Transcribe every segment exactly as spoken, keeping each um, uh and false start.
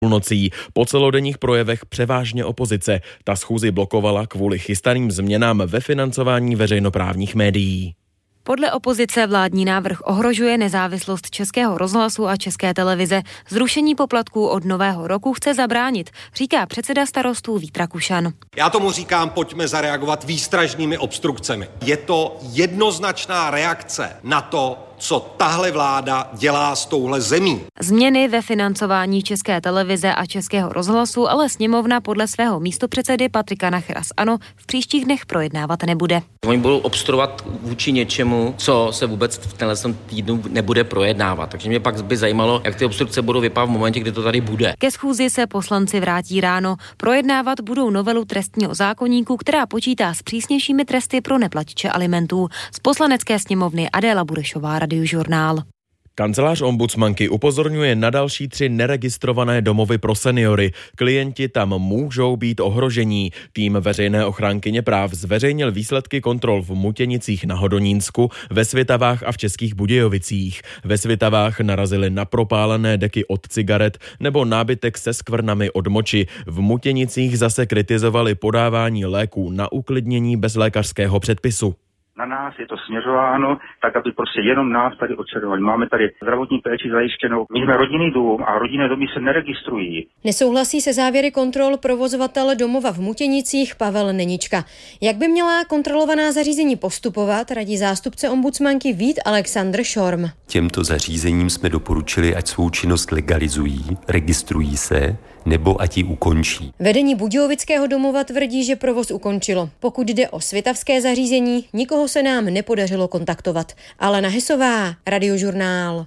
půlnocí. Po celodenních projevech převážně opozice. Ta schůzi blokovala kvůli chystaným změnám ve financování veřejnoprávních médií. Podle opozice vládní návrh ohrožuje nezávislost Českého rozhlasu a České televize. Zrušení poplatků od nového roku chce zabránit, říká předseda Starostů Vít Rakušan. Já tomu říkám, pojďme zareagovat výstražnými obstrukcemi. Je to jednoznačná reakce na to, co tahle vláda dělá s touhle zemí. Změny ve financování České televize a Českého rozhlasu ale sněmovna podle svého místopředsedy Patrika Nachera z ANO v příštích dnech projednávat nebude. Oni budou obstruovat vůči něčemu, co se vůbec v tenhle týdnu nebude projednávat. Takže mě pak by zajímalo, jak ty obstrukce budou vypadat v momentě, kdy to tady bude. Ke schůzi se poslanci vrátí ráno. Projednávat budou novelu trestního zákoníku, která počítá s přísnějšími tresty pro neplatiče alimentů. Z poslanecké sněmovny Adéla Burešová, Radiožurnál. Kancelář ombudsmanky upozorňuje na další tři neregistrované domovy pro seniory. Klienti tam můžou být ohrožení. Tým veřejné ochránkyně práv zveřejnil výsledky kontrol v Mutěnicích na Hodonínsku, ve Svitavách a v Českých Budějovicích. Ve Svitavách narazili na propálené deky od cigaret nebo nábytek se skvrnami od moči. V Mutěnicích zase kritizovali podávání léků na uklidnění bez lékařského předpisu. Na nás je to směřováno, tak aby prostě jenom nás tady odčervali. Máme tady zdravotní péči zajištěnou. My jsme rodinný dům a rodinné domy se neregistrují. Nesouhlasí se závěry kontrol provozovatel domova v Mutěnicích Pavel Nenička. Jak by měla kontrolovaná zařízení postupovat, radí zástupce ombudsmanky Vít Alexandr Šorm. Těmto zařízením jsme doporučili, ať svou činnost legalizují, registrují se, nebo ať ji ukončí. Vedení Budějovického domova tvrdí, že provoz ukončilo. Pokud jde o svitavské zařízení, nikoho se nám nepodařilo kontaktovat. Alena Hesová, Radiožurnál.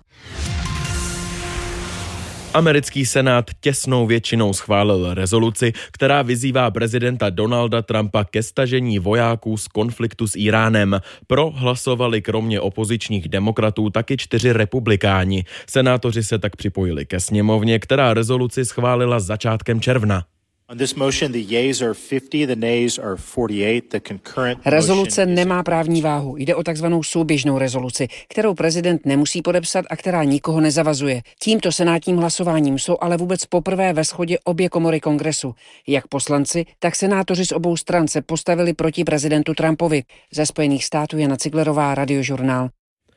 Americký senát těsnou většinou schválil rezoluci, která vyzývá prezidenta Donalda Trumpa ke stažení vojáků z konfliktu s Íránem. Pro hlasovali kromě opozičních demokratů taky čtyři republikáni. Senátoři se tak připojili ke sněmovně, která rezoluci schválila začátkem června. Rezoluce nemá právní váhu. Jde o takzvanou souběžnou rezoluci, kterou prezident nemusí podepsat a která nikoho nezavazuje. Tímto senátním hlasováním jsou ale vůbec poprvé ve shodě obě komory kongresu. Jak poslanci, tak senátoři z obou stran se postavili proti prezidentu Trumpovi. Ze Spojených států Jana Ciglerová, Radiožurnál.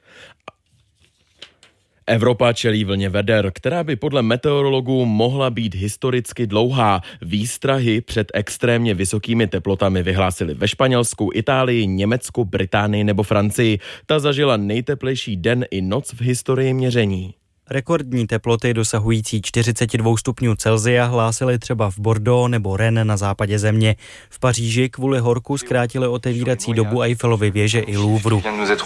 Evropa čelí vlně veder, která by podle meteorologů mohla být historicky dlouhá. Výstrahy před extrémně vysokými teplotami vyhlásili ve Španělsku, Itálii, Německu, Británii nebo Francii. Ta zažila nejteplejší den i noc v historii měření. Rekordní teploty dosahující čtyřicet dva stupňů Celsia hlásili třeba v Bordeaux nebo Rennes na západě země. V Paříži kvůli horku zkrátili otevírací dobu Eiffelovy věže i Louvru.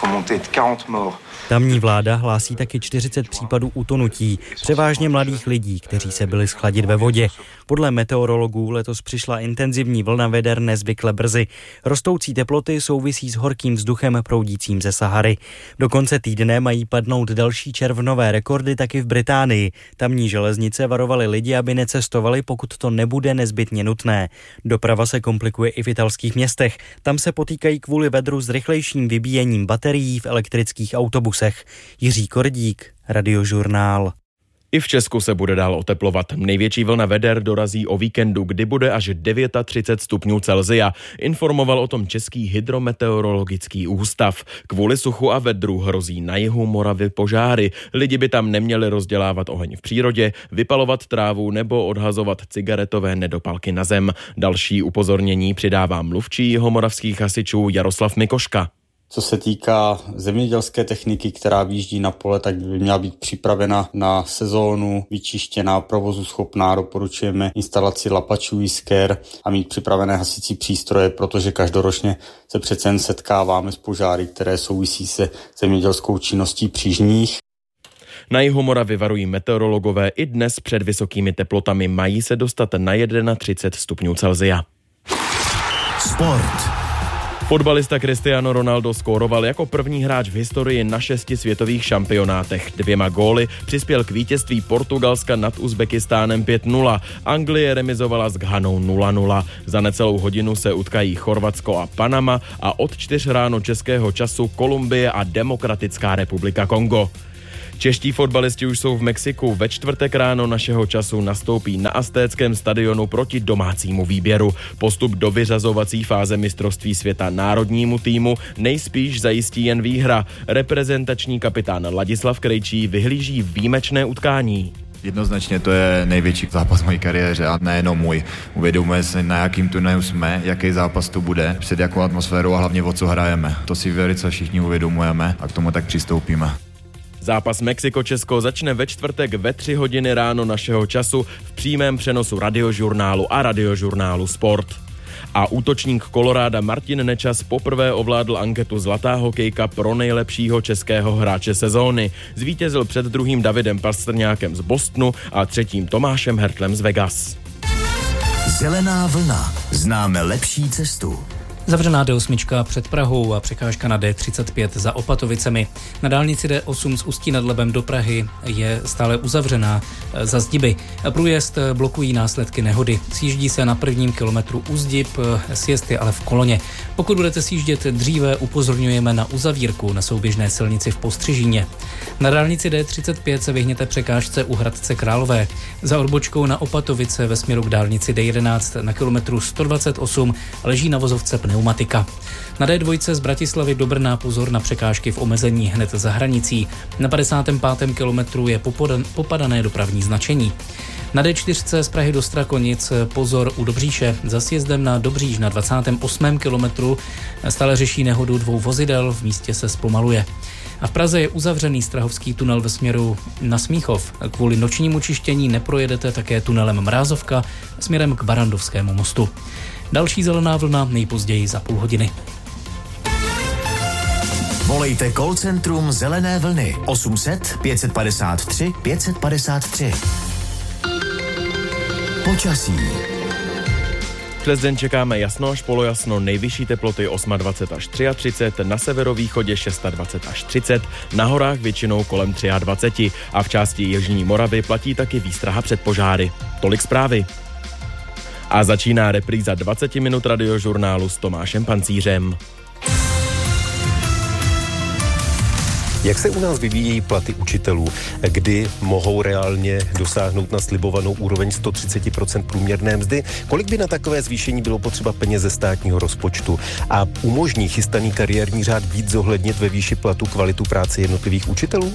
Tamní vláda hlásí taky čtyřicet případů utonutí, převážně mladých lidí, kteří se byli schladit ve vodě. Podle meteorologů letos přišla intenzivní vlna veder nezvykle brzy. Rostoucí teploty souvisí s horkým vzduchem proudícím ze Sahary. Do konce týdne mají padnout další červnové rekordy taky v Británii. Tamní železnice varovaly lidi, aby necestovali, pokud to nebude nezbytně nutné. Doprava se komplikuje i v italských městech. Tam se potýkají kvůli vedru s rychlejším vybíjením baterií v elektrických autobusech. Jiří Kordík, Radiožurnál. I v Česku se bude dál oteplovat. Největší vlna veder dorazí o víkendu, kdy bude až třicet devět stupňů Celsia. Informoval o tom Český hydrometeorologický ústav. Kvůli suchu a vedru hrozí na jihu Moravy požáry. Lidi by tam neměli rozdělávat oheň v přírodě, vypalovat trávu nebo odhazovat cigaretové nedopalky na zem. Další upozornění přidává mluvčí jihomoravských hasičů Jaroslav Mikoška. Co se týká zemědělské techniky, která vyjíždí na pole, tak by měla být připravena na sezónu, vyčištěná, provozu schopná. Doporučujeme instalaci lapačů jisker a mít připravené hasicí přístroje, protože každoročně se přece jen setkáváme s požáry, které souvisí se zemědělskou činností přížních. Na jihu Moravy varují meteorologové i dnes před vysokými teplotami. Mají se dostat na třicet jedna stupňů Celsia. Sport. Fotbalista Cristiano Ronaldo skóroval jako první hráč v historii na šesti světových šampionátech. Dvěma góly přispěl k vítězství Portugalska nad Uzbekistánem pět nula. Anglie remizovala s Ghanou nula nula. Za necelou hodinu se utkají Chorvatsko a Panama a od čtyř ráno českého času Kolumbie a Demokratická republika Kongo. Čeští fotbalisti už jsou v Mexiku. Ve čtvrtek ráno našeho času nastoupí na Aztéckém stadionu proti domácímu výběru. Postup do vyřazovací fáze mistrovství světa národnímu týmu nejspíš zajistí jen výhra. Reprezentační kapitán Ladislav Krejčí vyhlíží výjimečné utkání. Jednoznačně to je největší zápas v mojí kariéře a nejenom můj. Uvědomuje se, na jakým turnaji jsme, jaký zápas to bude, před jakou atmosférou a hlavně o co hrajeme. To si velice všichni uvědomujeme a k tomu tak přistoupíme. Zápas Mexiko-Česko začne ve čtvrtek ve tři hodiny ráno našeho času v přímém přenosu Radiožurnálu a Radiožurnálu Sport. A útočník Koloráda Martin Nečas poprvé ovládl anketu Zlatá hokejka pro nejlepšího českého hráče sezóny. Zvítězil před druhým Davidem Pastrňákem z Bostonu a třetím Tomášem Hertlem z Vegas. Zelená vlna. Známe lepší cestu. Zavřená D osm před Prahou a překážka na D třicet pět za Opatovicemi. Na dálnici D osm z Ústí nad Labem do Prahy je stále uzavřená za Zdiby. Průjezd blokují následky nehody. Sjíždí se na prvním kilometru u Zdib, sjezd je ale v koloně. Pokud budete sjíždět dříve, upozorňujeme na uzavírku na souběžné silnici v Postřižíně. Na dálnici D třicet pět se vyhněte překážce u Hradce Králové. Za odbočkou na Opatovice ve směru k dálnici D jedenáct na kilometru sto dvacet osm leží na vozovce pneumatika. Na D dva z Bratislavy do Brna pozor na překážky v omezení hned za hranicí. Na padesátém pátém kilometru je popodan, popadané dopravní značení. Na D čtyři z Prahy do Strakonic pozor u Dobříše. Za sjezdem na Dobříž na dvacátém osmém kilometru stále řeší nehodu dvou vozidel, v místě se zpomaluje. A v Praze je uzavřený Strahovský tunel ve směru na Smíchov. Kvůli nočnímu čištění neprojedete také tunelem Mrázovka směrem k Barandovskému mostu. Další zelená vlna nejpozději za půl hodiny. Volejte call centrum Zelené vlny osm set pět padesát tři pět padesát tři. Počasí. Přes den čekáme jasno až polojasno, nejvyšší teploty dvacet osm až třicet tři, na severovýchodě dvacet šest až třicet, na horách většinou kolem dvacet tři a v části Jižní Moravy platí taky výstraha před požáry. Tolik zprávy. A začíná repríza dvacet minut Radiožurnálu s Tomášem Pancířem. Jak se u nás vyvíjejí platy učitelů? Kdy mohou reálně dosáhnout na slibovanou úroveň sto třicet procent průměrné mzdy? Kolik by na takové zvýšení bylo potřeba peněz ze státního rozpočtu? A umožní chystaný kariérní řád víc zohlednit ve výši platu kvalitu práce jednotlivých učitelů?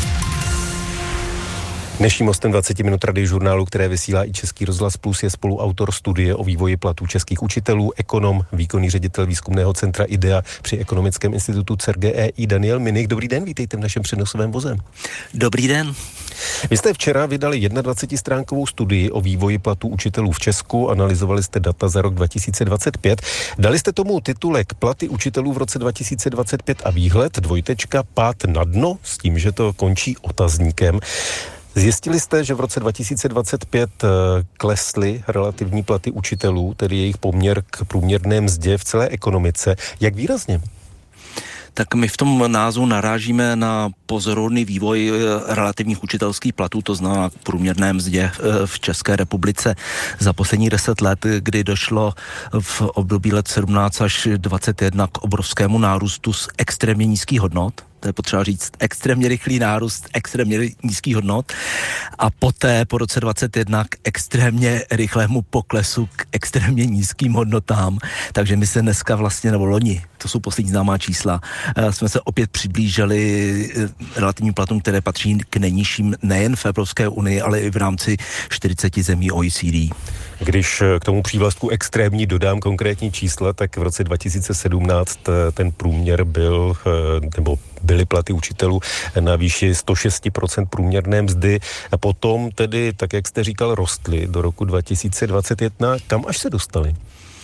Dnešním hostem dvacet minut Radiožurnálu, které vysílá i Český rozhlas Plus, je spoluautor studie o vývoji platů českých učitelů, ekonom, výkonný ředitel výzkumného centra IDEA při Ekonomickém institutu C E R G E I Daniel Minich. Dobrý den, vítejte v našem přenosovém voze. Dobrý den. Vy jste včera vydali dvacetistránkovou studii o vývoji platů učitelů v Česku, analyzovali jste data za rok dva tisíce dvacet pět. Dali jste tomu titulek Platy učitelů v roce dva tisíce dvacet pět a výhled, dvojtečka, pád na dno, s tím, že to končí otazníkem. Zjistili jste, že v roce dva tisíce dvacet pět klesly relativní platy učitelů, tedy jejich poměr k průměrné mzdě v celé ekonomice. Jak výrazně? Tak my v tom názvu narážíme na pozoruhodný vývoj relativních učitelských platů, to znamená k průměrné mzdě v České republice za poslední deset let, kdy došlo v období let sedmnáct až dvacet jedna k obrovskému nárůstu z extrémně nízkých hodnot. To je potřeba říct, extrémně rychlý nárůst, extrémně nízkých hodnot a poté po roce dvacet jedna k extrémně rychlému poklesu k extrémně nízkým hodnotám. Takže my se dneska vlastně, nebo loni, to jsou poslední známá čísla, jsme se opět přiblížili relativním platům, které patří k nejnižším nejen v Evropské unii, ale i v rámci čtyřiceti zemí O E C D. Když k tomu přívlastku extrémní dodám konkrétní čísla, tak v roce dva tisíce sedmnáct ten průměr byl, nebo byly platy učitelů na výši sto šest procent průměrné mzdy. A potom tedy, tak jak jste říkal, rostly do roku dva tisíce dvacet jedna. Kam až se dostali?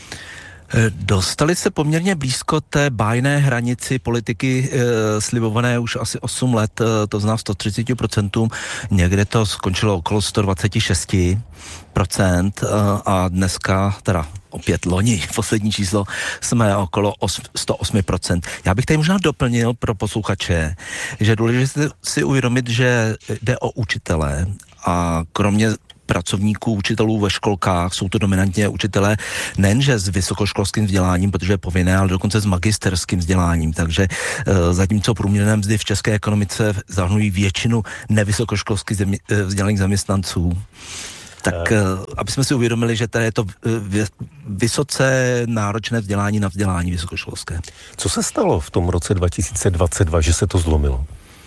Dostali se poměrně blízko té bájné hranici politiky e, slibované už asi osm let, e, to znamená sto třicet procent, někde to skončilo okolo sto dvacet šest procent e, a dneska, teda opět loni, poslední číslo, jsme okolo sto osm procent. Já bych tady možná doplnil pro posluchače, že je důležité si uvědomit, že jde o učitele a kromě pracovníků, učitelů ve školkách, jsou to dominantně učitelé nejenže s vysokoškolským vzděláním, protože je povinné, ale dokonce s magisterským vzděláním. Takže e, zatímco průměrné mzdy v české ekonomice zahrnují většinu nevysokoškolsky země, e, vzdělaných zaměstnanců, tak e, aby jsme si uvědomili, že tady je to e, vysoce náročné vzdělání na vzdělání vysokoškolské. Co se stalo v tom roce dva tisíce dvacet dva, že se to zlomilo?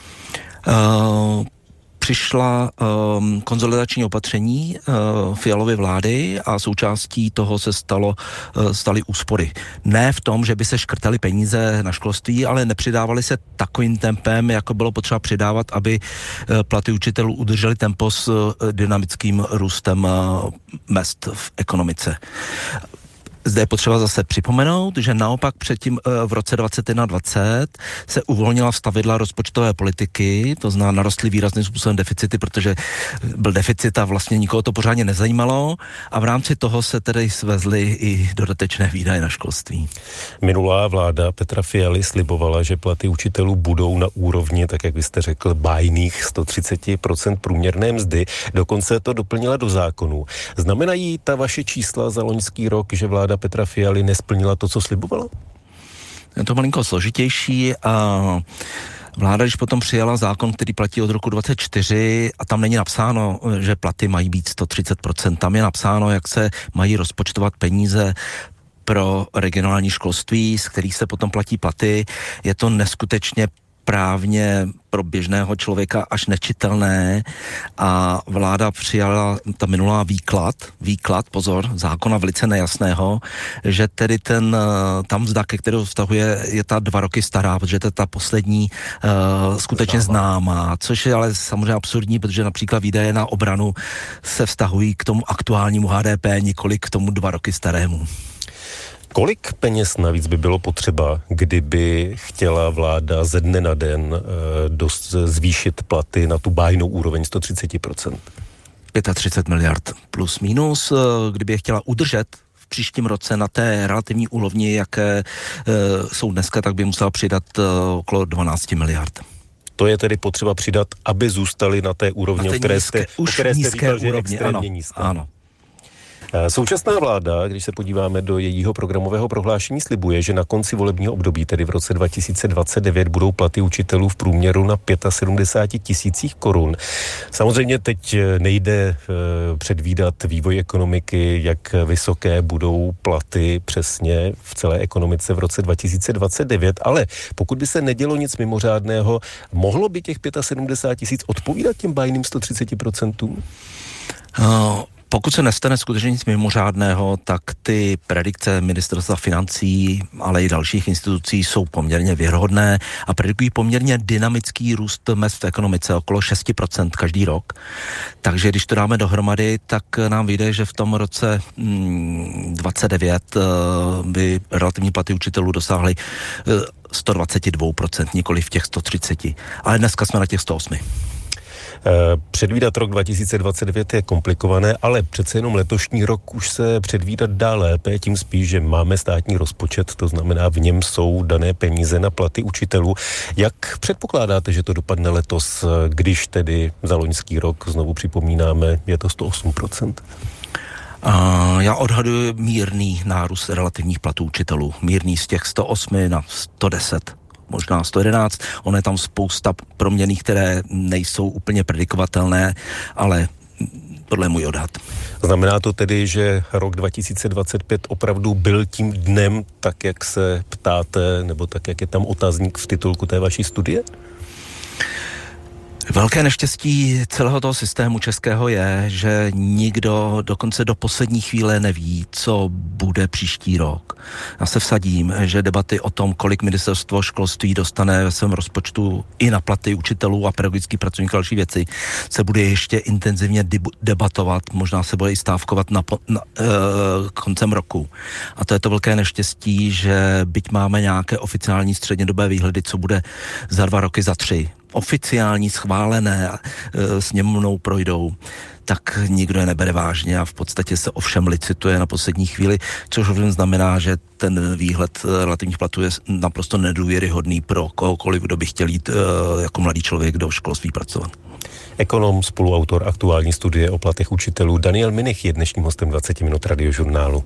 Uh, Přišla um, konsolidační opatření uh, Fialovy vlády a součástí toho se stalo, uh, staly úspory. Ne v tom, že by se škrtaly peníze na školství, ale nepřidávaly se takovým tempem, jako bylo potřeba přidávat, aby uh, platy učitelů udržely tempo s uh, dynamickým růstem uh, mezd v ekonomice. Zde je potřeba zase připomenout, že naopak předtím v roce dvacet jedna dvacet se uvolnila stavidla rozpočtové politiky, to znamená narostly výrazným způsobem deficity, protože byl deficit a vlastně nikoho to pořádně nezajímalo a v rámci toho se tedy svezly i dodatečné výdaje na školství. Minulá vláda Petra Fialy slibovala, že platy učitelů budou na úrovni, tak jak byste řekl, bájných sto třicet procent průměrné mzdy. Dokonce to doplnila do zákonu. Znamenají ta vaše čísla za loňský rok, že vláda Petra Fialy nesplnila to, co slibovala? Je to malinko složitější a vláda, když potom přijala zákon, který platí od roku dvacet čtyři a tam není napsáno, že platy mají být sto třicet procent, tam je napsáno, jak se mají rozpočtovat peníze pro regionální školství, z kterých se potom platí platy. Je to neskutečně právně pro běžného člověka až nečitelné a vláda přijala ta minulá výklad, výklad, pozor, zákona velice nejasného, že tedy ten, tam mzda, ke kterou vztahuje, je ta dva roky stará, protože to je ta poslední uh, skutečně známá, což je ale samozřejmě absurdní, protože například výdaje na obranu se vztahují k tomu aktuálnímu H D P, nikoli k tomu dva roky starému. Kolik peněz navíc by bylo potřeba, kdyby chtěla vláda ze dne na den e, dost zvýšit platy na tu bájnou úroveň sto třicet procent? třicet pět miliard plus minus, kdyby je chtěla udržet v příštím roce na té relativní úrovni, jaké e, jsou dneska, tak by musela přidat e, okolo dvanáct miliard. To je tedy potřeba přidat, aby zůstali na té úrovni, na té o které nízké, jste, o které jste říkal, že je úrovni, extrémně ano, nízká. Ano. Současná vláda, když se podíváme do jejího programového prohlášení, slibuje, že na konci volebního období, tedy v roce dva tisíce dvacet devět, budou platy učitelů v průměru na sedmdesát pět tisících korun. Samozřejmě teď nejde předvídat vývoj ekonomiky, jak vysoké budou platy přesně v celé ekonomice v roce dva tisíce dvacet devět, ale pokud by se nedělo nic mimořádného, mohlo by těch sedmdesát pět tisíc odpovídat těm bájným sto třicet procentům? Uh. Pokud se nestane skutečně nic mimořádného, tak ty predikce ministerstva financí, ale i dalších institucí jsou poměrně věrohodné a predikují poměrně dynamický růst mezd v ekonomice, okolo šest procent každý rok. Takže když to dáme dohromady, tak nám vyjde, že v tom roce hmm, dvacet devět by relativní platy učitelů dosáhly sto dvacet dva procent, nikoli v těch sto třicet. Ale dneska jsme na těch sto osm. Předvídat rok dva tisíce dvacet devět je komplikované, ale přece jenom letošní rok už se předvídat dá lépe, tím spíš, že máme státní rozpočet, to znamená v něm jsou dané peníze na platy učitelů. Jak předpokládáte, že to dopadne letos, když tedy za loňský rok, znovu připomínáme, je to sto osm procent? Uh, já odhaduji mírný nárůst relativních platů učitelů. Mírný z těch sto osm na sto deset. Možná sto jedenáct, ono je tam spousta proměnných, které nejsou úplně predikovatelné, ale tohle je můj odhad. Znamená to tedy, že rok dva tisíce dvacet pět opravdu byl tím dnem, tak jak se ptáte, nebo tak jak je tam otazník v titulku té vaší studie? Velké neštěstí celého toho systému českého je, že nikdo dokonce do poslední chvíle neví, co bude příští rok. Já se vsadím, že debaty o tom, kolik ministerstvo školství dostane ve svém rozpočtu i na platy učitelů a pedagogických pracovníků a další věci, se bude ještě intenzivně debatovat, možná se bude i stávkovat na, na uh, koncem roku. A to je to velké neštěstí, že byť máme nějaké oficiální střednědobé výhledy, co bude za dva roky, za tři, oficiální, schválené e, sněmovnou projdou, tak nikdo je nebere vážně a v podstatě se ovšem licituje na poslední chvíli, což ovšem znamená, že ten výhled relativních platů je naprosto nedůvěryhodný pro kohokoliv, kdo by chtěl jít e, jako mladý člověk do školství pracovat. Ekonom, spoluautor aktuální studie o platech učitelů Daniel Minich je dnešním hostem dvacet minut Radiožurnálu.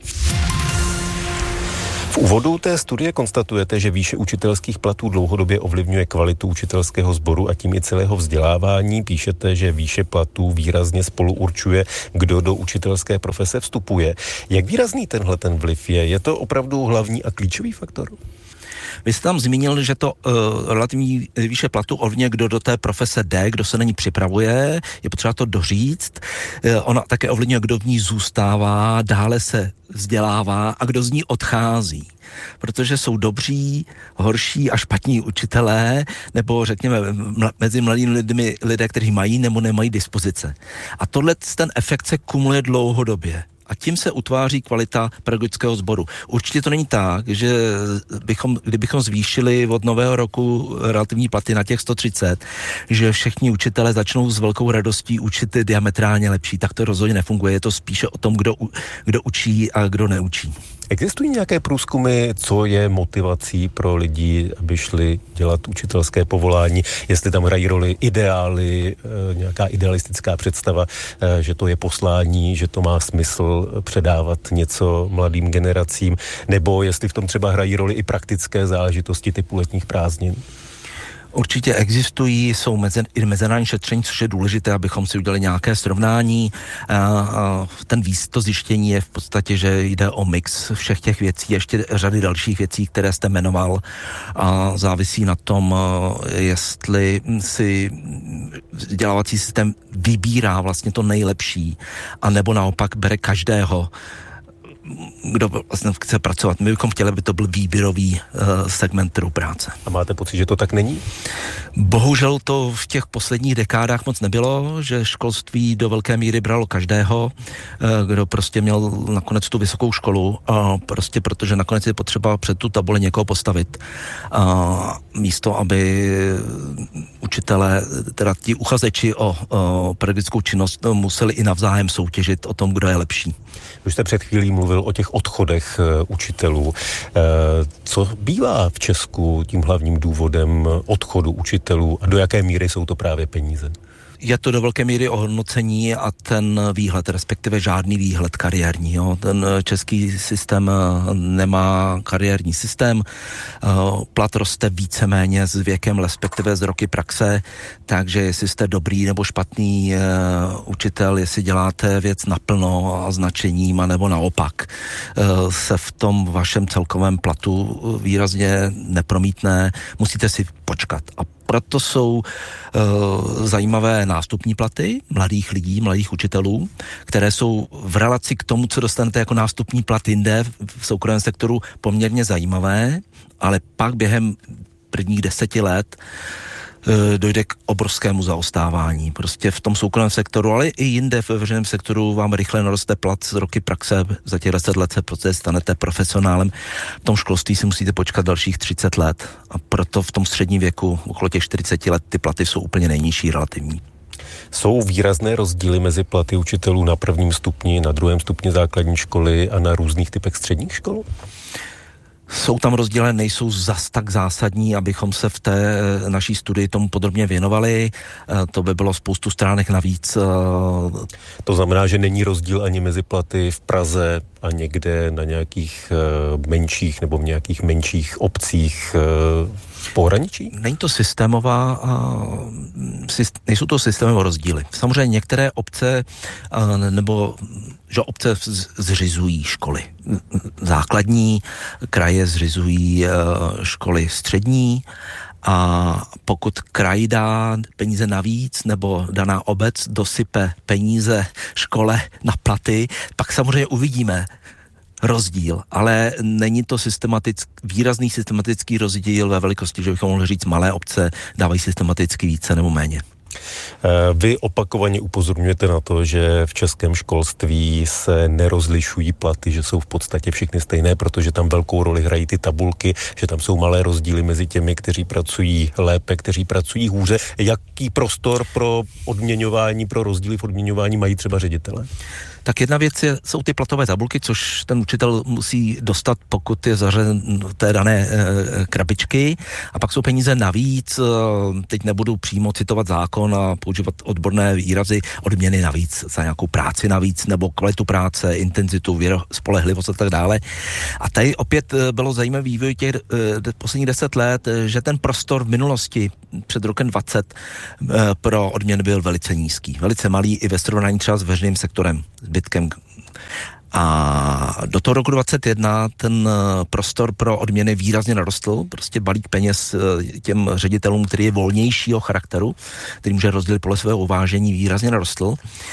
V úvodu té studie konstatujete, že výše učitelských platů dlouhodobě ovlivňuje kvalitu učitelského sboru a tím i celého vzdělávání. Píšete, že výše platů výrazně spolu určuje, kdo do učitelské profese vstupuje. Jak výrazný tenhle ten vliv je? Je to opravdu hlavní a klíčový faktor? Vy jste tam zmínil, že to uh, relativní výše platu ovlivňuje, kdo do té profese jde, kdo se na ní připravuje, je potřeba to doříct. Uh, ona také ovlivňuje, kdo v ní zůstává, dále se vzdělává a kdo z ní odchází. Protože jsou dobří, horší a špatní učitelé, nebo řekněme mla, mezi mladými lidmi lidé, kteří mají nebo nemají dispozice. A tohle ten efekt se kumuluje dlouhodobě. A tím se utváří kvalita pedagogického sboru. Určitě to není tak, že bychom, kdybychom zvýšili od nového roku relativní platy na těch sto třicet, že všichni učitelé začnou s velkou radostí učit diametrálně lepší. Tak to rozhodně nefunguje. Je to spíše o tom, kdo, kdo učí a kdo neučí. Existují nějaké průzkumy, co je motivací pro lidi, aby šli dělat učitelské povolání? Jestli tam hrají roli ideály, nějaká idealistická představa, že to je poslání, že to má smysl předávat něco mladým generacím, nebo jestli v tom třeba hrají roli i praktické záležitosti typu letních prázdnin? Určitě existují, jsou mezi, i mezinárodní šetření, což je důležité, abychom si udělali nějaké srovnání. A, a ten výz, to zjištění je v podstatě, že jde o mix všech těch věcí, ještě řady dalších věcí, které jste jmenoval. A závisí na tom, jestli si vzdělávací systém vybírá vlastně to nejlepší, anebo naopak bere každého, kdo vlastně chce pracovat. My bychom chtěli, aby to byl výběrový uh, segment trhu práce. A máte pocit, že to tak není? Bohužel to v těch posledních dekádách moc nebylo, že školství do velké míry bralo každého, uh, kdo prostě měl nakonec tu vysokou školu, uh, prostě protože nakonec je potřeba před tu tabuli někoho postavit. Uh, místo, aby učitelé, teda ti uchazeči o uh, pedagogickou činnost museli i navzájem soutěžit o tom, kdo je lepší. Už jste před chvílí mluvil o těch odchodech uh, učitelů. Uh, co bývá v Česku tím hlavním důvodem odchodu učitelů a do jaké míry jsou to právě peníze? Je to do velké míry ohodnocení a ten výhled, respektive žádný výhled kariérní. Jo. Ten český systém nemá kariérní systém, plat roste víceméně s věkem, respektive z roky praxe, takže jestli jste dobrý nebo špatný učitel, jestli děláte věc naplno a značením, nebo naopak se v tom vašem celkovém platu výrazně nepromítne, musíte si počkat. A proto jsou uh, zajímavé nástupní platy mladých lidí, mladých učitelů, které jsou v relaci k tomu, co dostanete jako nástupní plat jinde v soukromém sektoru, poměrně zajímavé, ale pak během prvních deseti let uh, dojde k obrovskému zaostávání. Prostě v tom soukromém sektoru, ale i jinde ve veřejném sektoru vám rychle naroste plat z roky praxe, za těch deset let se prostě stanete profesionálem. V tom školství si musíte počkat dalších třicet let a proto v tom středním věku, okolo těch čtyřicet let, ty platy jsou úplně nejnižší relativní. Jsou výrazné rozdíly mezi platy učitelů na prvním stupni, na druhém stupni základní školy a na různých typech středních škol? Jsou tam rozdíly, nejsou zas tak zásadní, abychom se v té naší studii tomu podrobně věnovali. To by bylo spoustu stránek navíc. To znamená, že není rozdíl ani mezi platy v Praze a někde na nějakých menších nebo v nějakých menších obcích v pohraničí? Není to systémová, nejsou to systémové rozdíly. Samozřejmě některé obce nebo že obce zřizují školy základní, kraje zřizují školy střední a pokud kraj dá peníze navíc nebo daná obec dosype peníze škole na platy, pak samozřejmě uvidíme rozdíl, ale není to systematický, výrazný systematický rozdíl ve velikosti, že bychom mohli říct, malé obce dávají systematicky více nebo méně. Vy opakovaně upozorňujete na to, že v českém školství se nerozlišují platy, že jsou v podstatě všechny stejné, protože tam velkou roli hrají ty tabulky, že tam jsou malé rozdíly mezi těmi, kteří pracují lépe, kteří pracují hůře. Jaký prostor pro odměňování, pro rozdíly v odměňování mají třeba ředitele? Tak jedna věc je, jsou ty platové tabulky, což ten učitel musí dostat, pokud je zařazen do té dané e, krabičky, a pak jsou peníze navíc, e, teď nebudu přímo citovat zákon a používat odborné výrazy, odměny navíc za nějakou práci navíc, nebo kvalitu práce, intenzitu, věro, spolehlivost a tak dále. A tady opět bylo zajímavý vývoj těch e, posledních deset let, že ten prostor v minulosti před rokem dvacet e, pro odměny byl velice nízký, velice malý i ve srovnání třeba s veřejným sektorem, zbytkem. A do toho roku dvacet jedna ten prostor pro odměny výrazně narostl, prostě balík peněz těm ředitelům, který je volnějšího charakteru, který může rozdělit podle svého uvážení, výrazně narostl.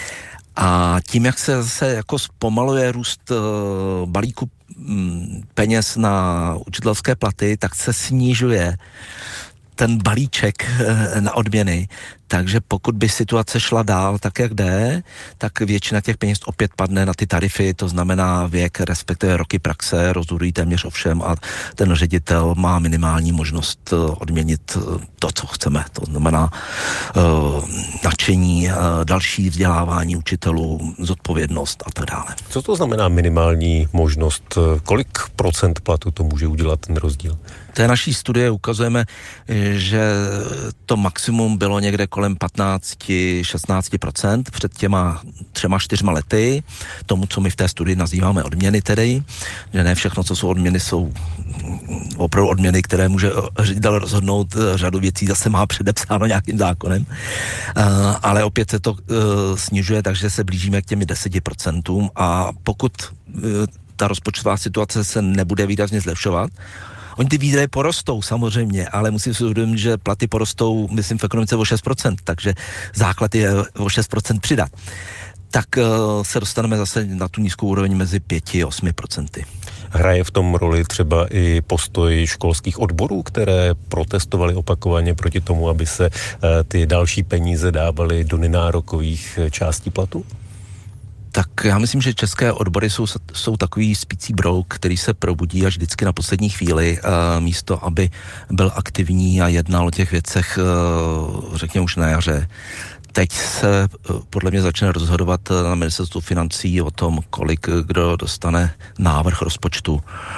A tím, jak se zase jako zpomaluje růst balíku peněz na učitelské platy, tak se snižuje ten balíček na odměny. Takže pokud by situace šla dál tak, jak jde, tak většina těch peněz opět padne na ty tarify, to znamená věk, respektive roky praxe, rozhodují téměř o všem a ten ředitel má minimální možnost odměnit to, co chceme. To znamená uh, nadšení, uh, další vzdělávání učitelů, zodpovědnost a tak dále. Co to znamená minimální možnost? Kolik procent platu to může udělat ten rozdíl? V té naší studie ukazujeme, že to maximum bylo někde kolem patnáct až šestnáct procent před těma třema, čtyřma lety, tomu, co my v té studii nazýváme odměny tedy, že ne všechno, co jsou odměny, jsou opravdu odměny, které může ředitel rozhodnout, řadu věcí zase má předepsáno nějakým zákonem, ale opět se to snižuje, takže se blížíme k těmi deseti procentům a pokud ta rozpočtová situace se nebude výrazně zlepšovat, oni ty výdaje porostou samozřejmě, ale musím si uvědomit, že platy porostou, myslím, v ekonomice o šest procent, takže základ je o šest procent přidat. Tak uh, se dostaneme zase na tu nízkou úroveň mezi pět a osm procenty. Hraje v tom roli třeba i postoj školských odborů, které protestovaly opakovaně proti tomu, aby se uh, ty další peníze dávaly do nenárokových částí platu? Tak já myslím, že české odbory jsou, jsou takový spící brouk, který se probudí až vždycky na poslední chvíli, uh, místo aby byl aktivní a jednal o těch věcech, uh, řekněme už na jaře. Teď se podle mě začne rozhodovat na ministerstvu financí o tom, kolik kdo dostane návrh rozpočtu.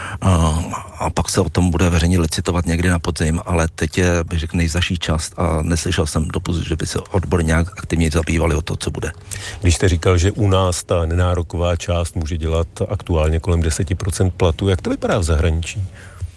A pak se o tom bude veřejně licitovat někdy na podzim, ale teď je, bych řekl, nejzaší čas a neslyšel jsem doposud, že by se odbory nějak aktivně zabývali o to, co bude. Když jste říkal, že u nás ta nenároková část může dělat aktuálně kolem deset procent platu, jak to vypadá v zahraničí?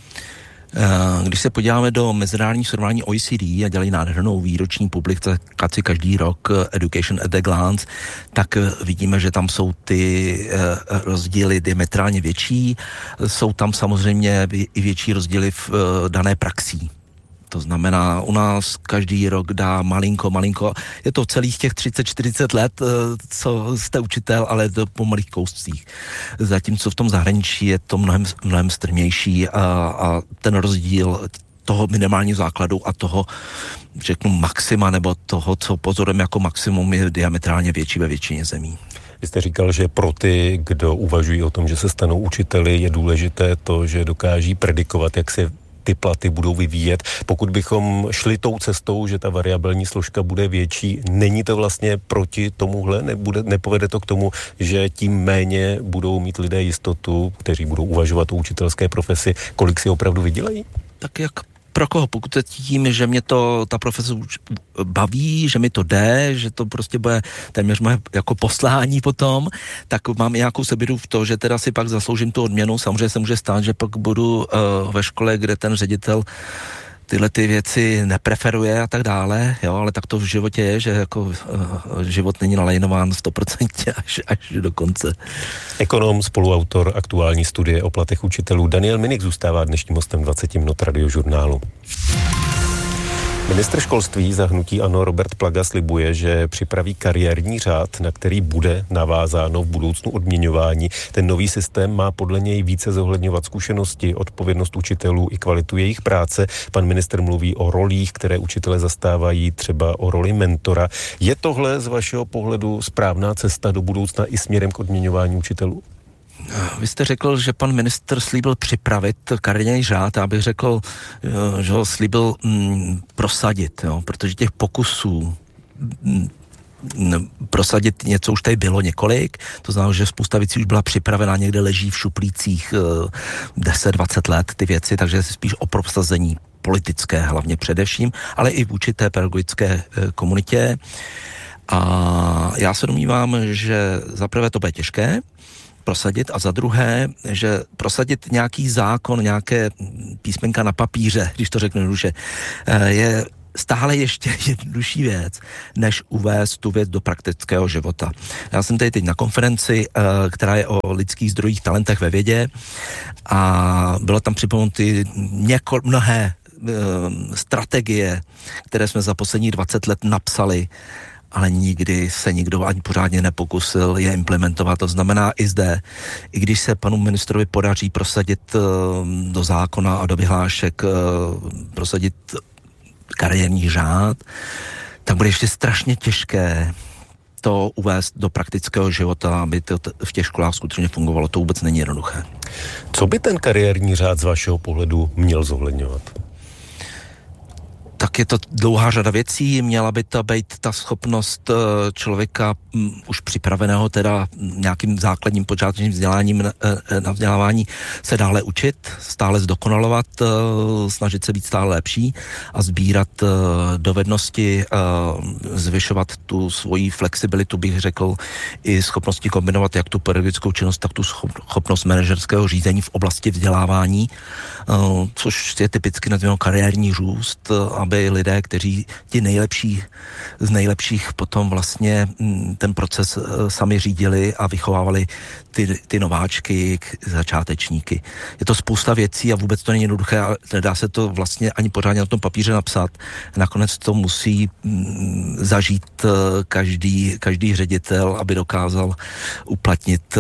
Když se podíváme do mezinárodních srovnání O E C D a dělají nádhernou výroční publikaci každý rok Education at a Glance, tak vidíme, že tam jsou ty rozdíly diametrálně větší. Jsou tam samozřejmě i větší rozdíly v dané praxí. To znamená, u nás každý rok dá malinko, malinko. Je to celých těch třicet čtyřicet let, co jste učitel, ale to po malých kouscích. Zatímco v tom zahraničí je to mnohem, mnohem strmější a, a ten rozdíl toho minimálního základu a toho, řeknu, maxima, nebo toho, co pozorujeme jako maximum, je diametrálně větší ve většině zemí. Vy jste říkal, že pro ty, kdo uvažují o tom, že se stanou učiteli, je důležité to, že dokáží predikovat, jak se ty platy budou vyvíjet. Pokud bychom šli tou cestou, že ta variabilní složka bude větší, není to vlastně proti tomuhle? Nebude, nepovede to k tomu, že tím méně budou mít lidé jistotu, kteří budou uvažovat o učitelské profesi, kolik si opravdu vydělají? Tak jak pro koho? Pokud se tím, že mě to ta profese baví, že mi to jde, že to prostě bude téměř moje jako poslání potom, tak mám i nějakou sebedu v to, že teda si pak zasloužím tu odměnu. Samozřejmě se může stát, že pak budu uh, ve škole, kde ten ředitel tyhle ty věci nepreferuje a tak dále, jo, ale tak to v životě je, že jako uh, život není nalajnován sto procent až, až do konce. Ekonom, spoluautor aktuální studie o platech učitelů Daniel Minik zůstává dnešním hostem dvacet minut Radiožurnálu. Ministr školství za hnutí ANO Robert Plaga slibuje, že připraví kariérní řád, na který bude navázáno v budoucnu odměňování. Ten nový systém má podle něj více zohledňovat zkušenosti, odpovědnost učitelů i kvalitu jejich práce. Pan ministr mluví o rolích, které učitele zastávají, třeba o roli mentora. Je tohle z vašeho pohledu správná cesta do budoucna i směrem k odměňování učitelů? Vy jste řekl, že pan ministr slíbil připravit kariérní řád, já bych řekl, že ho slíbil mm, prosadit, jo, protože těch pokusů mm, prosadit něco už tady bylo několik, to znamená, že spousta věcí už byla připravená, někde leží v šuplících deset dvacet let ty věci, takže spíš o prosazení politické hlavně především, ale i vůči té pedagogické komunitě. A já se domnívám, že zaprvé to bude těžké prosadit a za druhé, že prosadit nějaký zákon, nějaké písmenka na papíře, když to řeknu jednoduše, je stále ještě jednodušší věc, než uvést tu věc do praktického života. Já jsem tady teď na konferenci, která je o lidských zdrojích, talentech ve vědě a bylo tam připomenuty něko, mnohé strategie, které jsme za poslední dvacet let napsali, ale nikdy se nikdo ani pořádně nepokusil je implementovat. To znamená i zde, i když se panu ministrovi podaří prosadit do zákona a do vyhlášek prosadit kariérní řád, tak bude ještě strašně těžké to uvést do praktického života, aby to v těch školách skutečně fungovalo. To vůbec není jednoduché. Co by ten kariérní řád z vašeho pohledu měl zohledňovat? Tak je to dlouhá řada věcí, měla by to být ta schopnost člověka m, už připraveného teda nějakým základním počátečním vzděláním na, na vzdělávání se dále učit, stále zdokonalovat, snažit se být stále lepší a sbírat dovednosti, zvyšovat tu svoji flexibilitu, bych řekl, i schopnosti kombinovat jak tu pedagogickou činnost, tak tu schopnost manažerského řízení v oblasti vzdělávání, což je typicky nazýváno kariérní růst, aby lidé, kteří ti nejlepší z nejlepších potom vlastně ten proces sami řídili a vychovávali ty, ty nováčky, začátečníky. Je to spousta věcí a vůbec to není jednoduché a nedá se to vlastně ani pořádně na tom papíře napsat. Nakonec to musí zažít každý, každý ředitel, aby dokázal uplatnit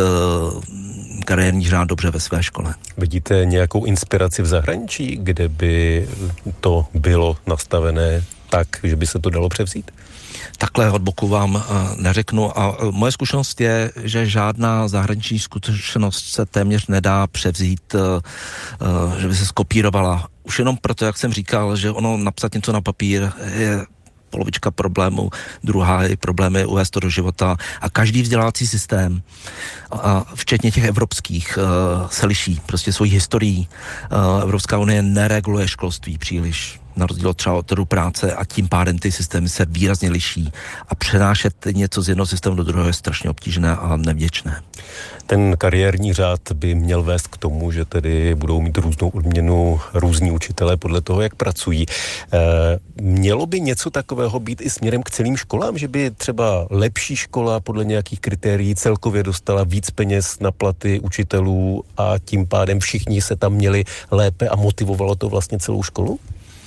kariérní řád dobře ve své škole. Vidíte nějakou inspiraci v zahraničí, kde by to bylo nastavené tak, že by se to dalo převzít? Takhle od boku vám uh, neřeknu a uh, moje zkušenost je, že žádná zahraniční zkušenost se téměř nedá převzít, uh, uh, že by se skopírovala. Už jenom proto, jak jsem říkal, že ono napsat něco na papír je polovička problémů, druhá je problémy uvést to do života a každý vzdělávací systém, a včetně těch evropských, uh, se liší prostě svojí historií. Uh, Evropská unie nereguluje školství příliš, na rozdíl třeba od trhu práce a tím pádem ty systémy se výrazně liší a přenášet něco z jednoho systému do druhého je strašně obtížné a nevděčné. Ten kariérní řád by měl vést k tomu, že tedy budou mít různou odměnu různí učitelé podle toho, jak pracují. E, mělo by něco takového být i směrem k celým školám, že by třeba lepší škola podle nějakých kritérií celkově dostala víc peněz na platy učitelů a tím pádem všichni se tam měli lépe a motivovalo to vlastně celou školu?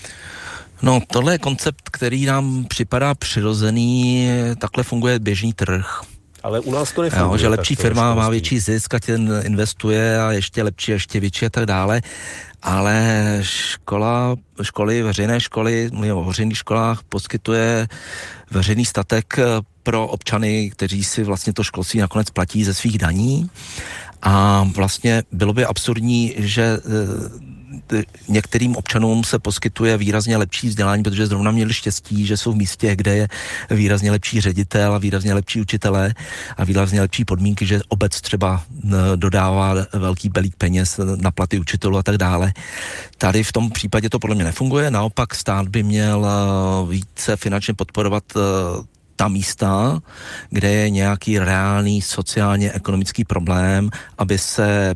No, tohle je koncept, který nám připadá přirozený, takhle funguje běžný trh. Ale u nás to nefunguje. Jo, že lepší firma má větší zisk a ten investuje a ještě lepší, ještě větší a tak dále. Ale škola, školy, veřejné školy, mluvím o veřejných školách, poskytuje veřejný statek pro občany, kteří si vlastně to školství nakonec platí ze svých daní. A vlastně bylo by absurdní, že některým občanům se poskytuje výrazně lepší vzdělání, protože zrovna měli štěstí, že jsou v místě, kde je výrazně lepší ředitel a výrazně lepší učitelé a výrazně lepší podmínky, že obec třeba dodává velký balík peněz na platy učitelů a tak dále. Tady v tom případě to podle mě nefunguje, naopak stát by měl více finančně podporovat ta místa, kde je nějaký reálný sociálně ekonomický problém, aby se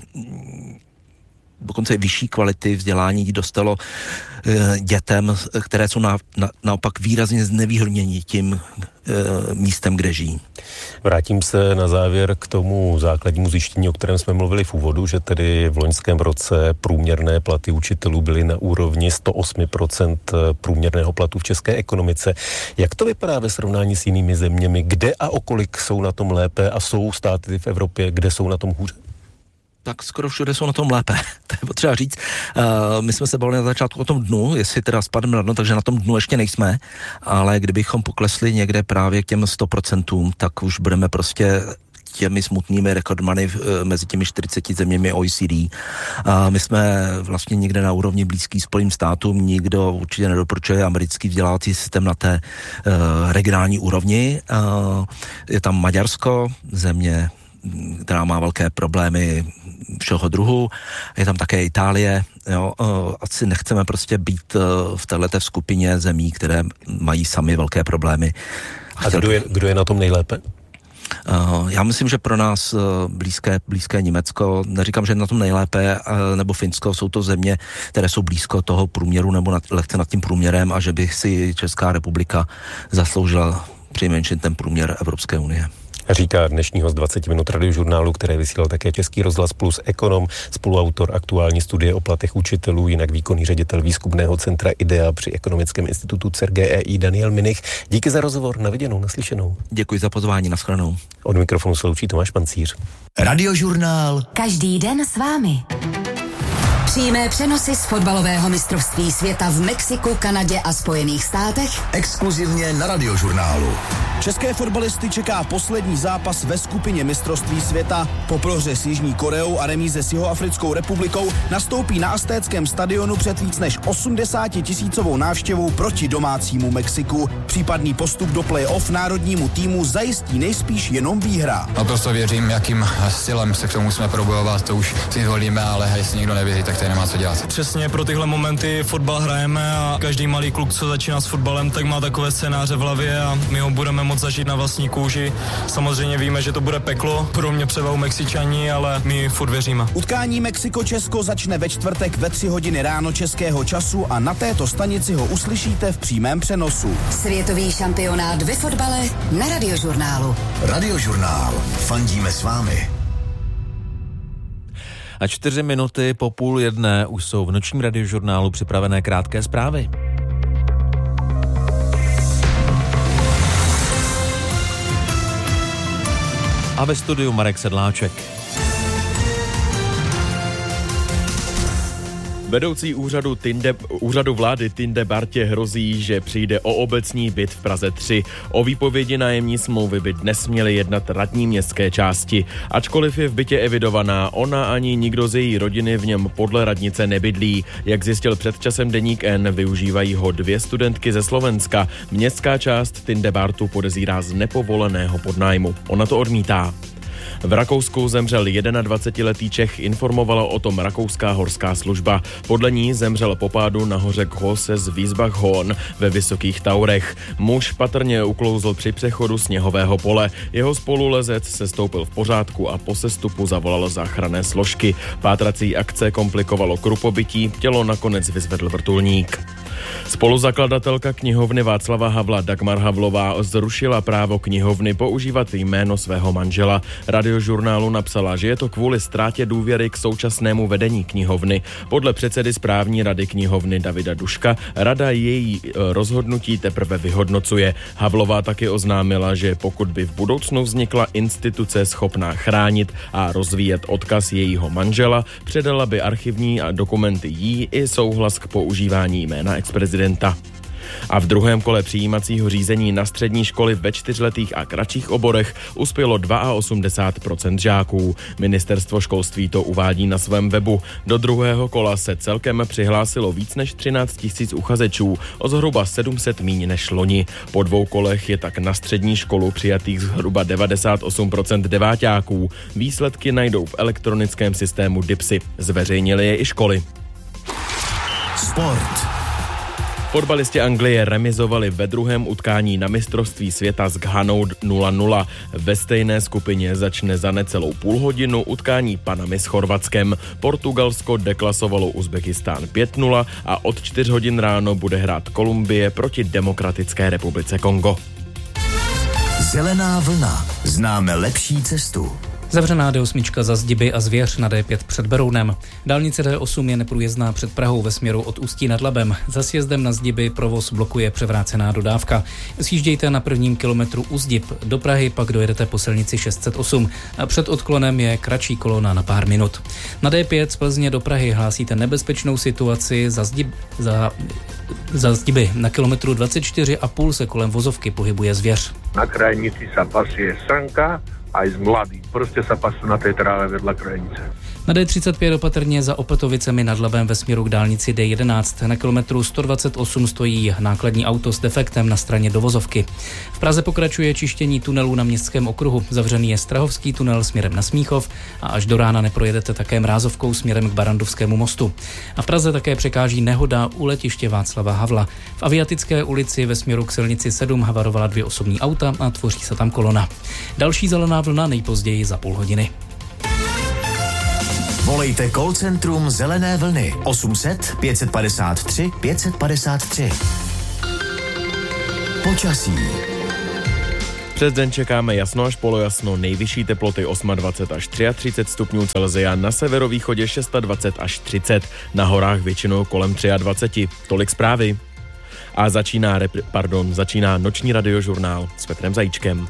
dokonce vyšší kvality vzdělání dostalo e, dětem, které jsou na, na, naopak výrazně znevýhodněni tím e, místem, kde žijí. Vrátím se na závěr k tomu základnímu zjištění, o kterém jsme mluvili v úvodu, že tedy v loňském roce průměrné platy učitelů byly na úrovni sto osm procent průměrného platu v české ekonomice. Jak to vypadá ve srovnání s jinými zeměmi? Kde a okolik jsou na tom lépe a jsou státy v Evropě, kde jsou na tom hůře? Tak skoro všude jsou na tom lépe. To je potřeba říct. Uh, my jsme se bavili na začátku o tom dnu, jestli teda spademe na dno, takže na tom dnu ještě nejsme, ale kdybychom poklesli někde právě k těm sto procentům, tak už budeme prostě těmi smutnými rekordmany mezi těmi čtyřiceti zeměmi O E C D. A my jsme vlastně někde na úrovni blízký Spojeným státům, nikdo určitě nedoporučuje americký vzdělávací systém na té uh, regionální úrovni. Uh, je tam Maďarsko, země, která má velké problémy všeho druhu. Je tam také Itálie. Jo. Asi nechceme prostě být v této skupině zemí, které mají sami velké problémy. A kdo je, kdo je na tom nejlépe? Já myslím, že pro nás blízké, blízké Německo, neříkám, že je na tom nejlépe, nebo Finsko, jsou to země, které jsou blízko toho průměru nebo nad, lehce nad tím průměrem a že by si Česká republika zasloužila přinejmenším ten průměr Evropské unie. Říká dnešní host dvacet minut radiožurnálu, které vysílal také Český rozhlas plus ekonom, spoluautor aktuální studie o platech učitelů, jinak výkonný ředitel výzkumného centra IDEA při Ekonomickém institutu C E R G E I Daniel Minich. Díky za rozhovor, na viděnou, naslyšenou. Děkuji za pozvání, nashledanou. Od mikrofonu se loučí Tomáš Pancíř. Radiožurnál. Každý den s vámi. Přímé přenosy z fotbalového mistrovství světa v Mexiku, Kanadě a Spojených státech. Exkluzivně na Radiožurnálu. České fotbalisty čeká poslední zápas ve skupině mistrovství světa. Po prohře s Jižní Koreou a remíze s Jihoafrickou republikou nastoupí na Aztéckém stadionu před víc než osmdesátitisícovou návštěvou proti domácímu Mexiku. Případný postup do play-off národnímu týmu zajistí nejspíš jenom výhra. Naprosto věřím, jakým stylem se k tomu musíme probojovat, to už si zvolíme, ale jestli někdo nevěří, tak to nemá co dělat. Přesně pro tyhle momenty fotbal hrajeme a každý malý kluk, co začíná s fotbalem, tak má takové scénáře v hlavě a my ho budeme moct zažít na vlastní kůži. Samozřejmě víme, že to bude peklo, pro mě převahou Mexičani, ale my furt věříme. Utkání Mexiko-Česko začne ve čtvrtek ve tři hodiny ráno českého času a na této stanici ho uslyšíte v přímém přenosu. Světový šampionát ve fotbale na Radiožurnálu. Radiožurnál. Fandíme s vámi. A čtyři minuty po půl jedné už jsou v nočním Radiožurnálu připravené krátké zprávy. A ve studiu Marek Sedláček. Vedoucí úřadu, Tinde, úřadu vlády Tinde Bartě hrozí, že přijde o obecní byt v Praze tři. O výpovědi nájemní smlouvy by dnes měly jednat radní městské části. Ačkoliv je v bytě evidovaná, ona ani nikdo z její rodiny v něm podle radnice nebydlí. Jak zjistil před časem deník N, využívají ho dvě studentky ze Slovenska. Městská část Tinde Bartu podezírá z nepovoleného podnájmu. Ona to odmítá. V Rakousku zemřel dvacetiletý Čech, informovala o tom rakouská horská služba. Podle ní zemřel po pádu na hoře Khose z Wiesbach-Hohen ve Vysokých Taurech. Muž patrně uklouzl při přechodu sněhového pole. Jeho spolulezec se stoupil v pořádku a po sestupu zavolal záchranné složky. Pátrací akce komplikovalo krupobytí, tělo nakonec vyzvedl vrtulník. Spoluzakladatelka knihovny Václava Havla Dagmar Havlová zrušila právo knihovny používat jméno svého manžela. Radiožurnálu napsala, že je to kvůli ztrátě důvěry k současnému vedení knihovny. Podle předsedy správní rady knihovny Davida Duška rada její rozhodnutí teprve vyhodnocuje. Havlová taky oznámila, že pokud by v budoucnu vznikla instituce schopná chránit a rozvíjet odkaz jejího manžela, předala by archivní dokumenty jí i souhlas k používání jména prezidenta. A v druhém kole přijímacího řízení na střední školy ve čtyřletých a kratších oborech uspělo osmdesát dva procent žáků. Ministerstvo školství to uvádí na svém webu. Do druhého kola se celkem přihlásilo víc než třináct tisíc uchazečů, o zhruba sedm set míň než loni. Po dvou kolech je tak na střední školu přijatých zhruba devadesát osm procent deváťáků. Výsledky najdou v elektronickém systému DIPSy. Zveřejnily je i školy. Sport. Fotbalisti Anglie remizovali ve druhém utkání na mistrovství světa s Ghanou nula nula. Ve stejné skupině začne za necelou půl hodinu utkání Panamy s Chorvatskem. Portugalsko deklasovalo Uzbekistán pět nula a od čtyř hodin ráno bude hrát Kolumbie proti Demokratické republice Kongo. Zelená vlna. Známe lepší cestu. Zavřená D osm za Zdiby a Zvěř na D pět před Berounem. Dálnice D osm je neprůjezdná před Prahou ve směru od Ústí nad Labem. Za sjezdem na Zdiby provoz blokuje převrácená dodávka. Sjíždějte na prvním kilometru u Zdib. Do Prahy pak dojedete po silnici šest set osm. A před odklonem je kratší kolona na pár minut. Na D pět z Plzně do Prahy hlásíte nebezpečnou situaci za, Zdib, za, za Zdiby. Na kilometru dvacet čtyři a půl se kolem vozovky pohybuje Zvěř. Na krajnici sa pasie Sanka, aj z mladých. Proste sa pasú na tej tráve vedľa krajnice. Na D třicet pět opatrně za Opatovicemi nad Labem ve směru k dálnici D jedenáct. Na kilometru sto dvacet osm stojí nákladní auto s defektem na straně dovozovky. V Praze pokračuje čištění tunelů na Městském okruhu. Zavřený je Strahovský tunel směrem na Smíchov a až do rána neprojedete také Mrázovkou směrem k Barandovskému mostu. A v Praze také překáží nehoda u letiště Václava Havla. V Aviatické ulici ve směru k silnici sedm havarovala dvě osobní auta a tvoří se tam kolona. Další zelená vlna nejpozději za půl hodiny. Volejte call centrum Zelené vlny osm set pět padesát tři pět padesát tři. Počasí. Přes den čekáme jasno až polojasno, nejvyšší teploty dvacet osm až třicet tři stupňů Celsia, na severovýchodě dvacet šest až třicet, na horách většinou kolem dvacet tři. Tolik zprávy. A začíná, repri- pardon, začíná noční radiožurnál s Petrem Zajíčkem.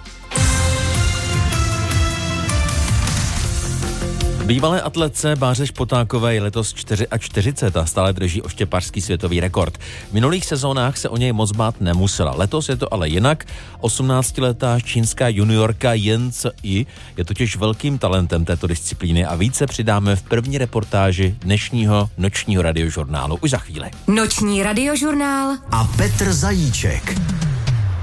Bývalé atletce Báře Špotákové je letos čtyřicet čtyři a stále drží oštěpařský světový rekord. V minulých sezónách se o něj moc bát nemusela. Letos je to ale jinak. osmnáctiletá čínská juniorka Jen Ci je totiž velkým talentem této disciplíny a více přidáme v první reportáži dnešního nočního radiožurnálu už za chvíli. Noční radiožurnál a Petr Zajíček.